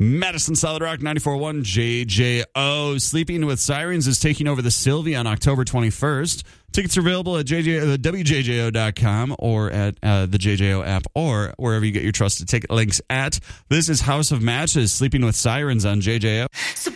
Madison Solid Rock 94.1 JJO. Sleeping with Sirens is taking over the Sylvia on October 21st. Tickets are available at WJJO.com or at the JJO app or wherever you get your trusted ticket links at. This is House of Matches, Sleeping with Sirens on JJO.